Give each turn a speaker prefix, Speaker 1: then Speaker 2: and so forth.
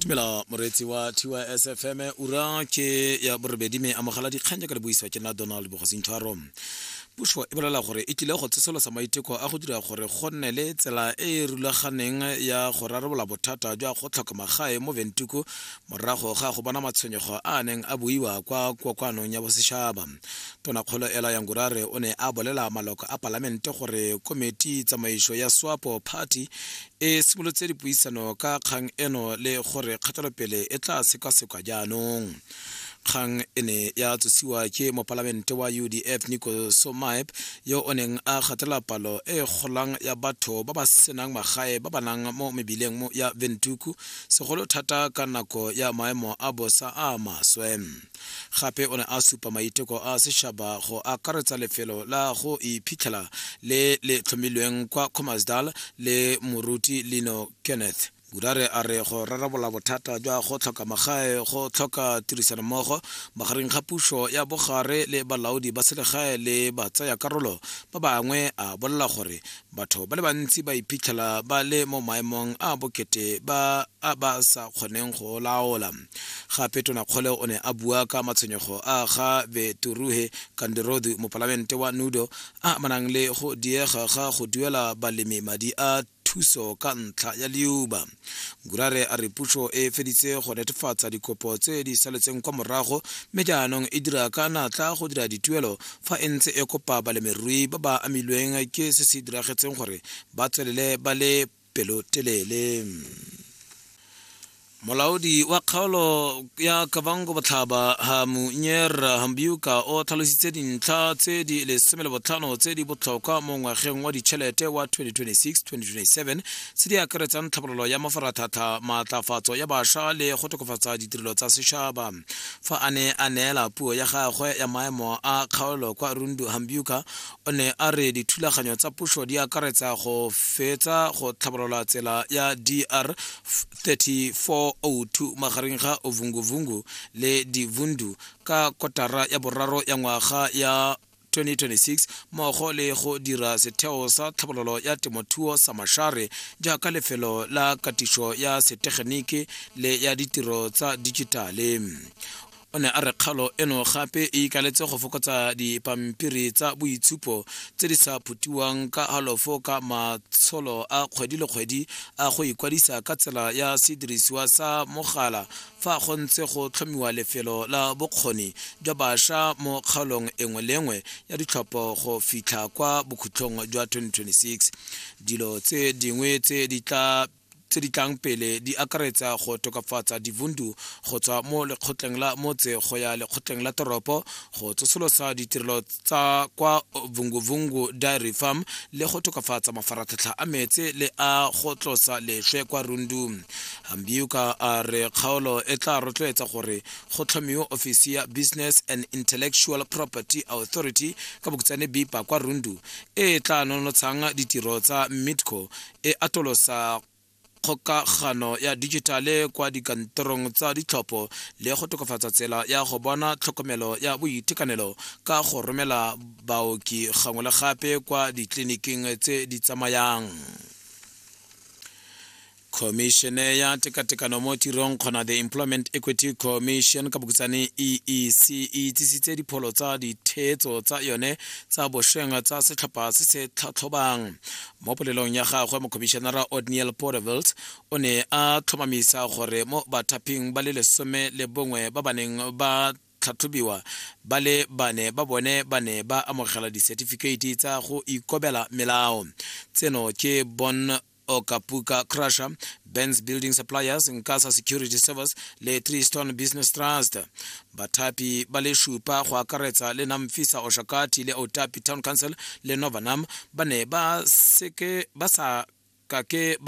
Speaker 1: Tumela moretsi wa TYSFM ura ke ya borebedi me amogela dikganya ka le buiswa ke na Donald Bogosintwaro. Puso e bolela gore e tlile go tsosolosa maiteko a go dira gore go nne le tsela e rulaganeng ya go rarabola bothata jwa go tlhoka magae mo Windhoek morago ga go bona matshwenyego a neng a buiwa kwa kokwanong ya bosetšhaba. Tonakgolo Ela Yangurare o ne a bolela maloko a palamente gore komiti tsamaiso ya SWAPO Party e simolotse dipuisano ka kgang eno le gore kgatelopele e tla sekasekwa jaanong. Kgang ene ya tsosiwa ke mopalamente wa UDF Nico Somaep yo o neng a gatela palo e golang ya batho ba ba senang magae ba banang mo mebileng ya Windhoek segolo thata ka nako ya maemo a bosa a maswe. Gape o ne a supa maiteko a sešhaba go akaretsa lefelo la go iphitlhela le tlhomilweng kwa Khomasdal le moruti Lino Kenneth. Gurare a re go rarabola bothata jwa go tlhoka magae go tlhoka tirisanommogo magareng ga puso ya bogare le balaodi ba selegae le batsaya karolo ba bangwe a bolela gore batho ba le bantsi ba iphitlhela ba le mo maemong a bokete ba sa kgoneng go laola. Gape Tonakgolo o ne a bua ka matshwenyego a ga Beturuhe Kandirodu mopalamente wa Nudo a manang le go diega ga go duela balemi madi a thuso ka ntlha ya leuba. Gurare a re puso e feditse go netefatsa dikopo tse di saletseng kwa morago mme jaanong e dira ka natla go dira dituelo fa e ntse e kopa balemirui ba ba amilweng ke se se diragetseng gore ba tswelele ba le pelotelele. Molaodi wa kgaolo ya Kavango Botlhaba Hamunyera Hambiuka o tlhalositse dintlha tse di 15 tse di botlhokwa mo ngwageng wa ditšhelete wa 2026-2027 tse di akaretsang tlhabololo ya mafaratlhatlha matlafatso ya bašwa le go tokafatsa ditirelo tsa setšhaba. Fa a ne a neela puo ya gagwe ya maemo a kgaolo kwa Rundu, Hambiuka o ne a re dithulaganyo tsa puso di akaretsa go fetsa go tlhabolola tsela ya DR 3402 magareng ga Ovungu le Divundu ka kotara ya boraro ya ngwaga ya 2026 mmogo le go dira setheo sa tlhabololo ya temothuo sa Mashare jaaka lefelo la katiso ya setegeniki le ya ditiro tsa dijitale. O ne a re kgalo eno gape e ikaletse go fokotsa dipampiri tsa boitshupo tse di sa phutiwang ka halofo ka matsholo a kgwedi le kgwedi a go ikwadisa ka tsela ya sedirisiwa sa mogala fa go ntse go tlhomiwa lefelo la bokgoni jwa bašwa mo kgaolong engwe le engwe ya ditlhopho go fitlha kwa bokhutlhong jwa 2026. Dilo tse dingwe tse di tlang pele di akaretsa go tokafatsa Divundu go tswa mo lekgotleng la motse go ya lekgotleng la toropo go tsosolosa ditirelo tsa kwa Vungu Dairy Farm le go tokafatsa mafaratlhatlha a metse le a go tlosa lešwe kwa Rundu. Hambiuka a re kgaolo e tla rotloetsa gore go tlhomiwe ofisi ya Business and Intellectual Property Authority ka bokutsane BIPA kwa Rundu e tla nonotshang ditiro tsa Midco e atolosa kgokagano ya digitale kwa dikantorong tsa ditlhopho le go tokafatsa tsela ya go bona tlhokomelo ya boitekanelo ka go romela baoki gangwe le gape kwa ditleliniking tse di tsamayang. Commissione ya tekatekano mo tirong kgona the Employment Equity Commission ka bokutsane EEC e tsisitse dipholo tsa ditheetso tsa yone tsa bošweng tsa setlhopha se se tlhatlhobang. Mo polelong ya gagwe mokomišenara O'Neil Porterville o ne a tlhomamisa gore mo bathaping ba le 11 ba baneng ba tlhatlhobiwa ba le bane ba bone ba ne ba amogela disertificate tsa go ikobela melao. Tseno ke Bon Okapuka Crusher, Benz Building Suppliers, Nkasa Security Service le Tristan Business Trust. Bathapi ba le šupa go akaretsa le Namfisa Oshakati le Otapi Town Council le Novanam ba ne ba sa ka ke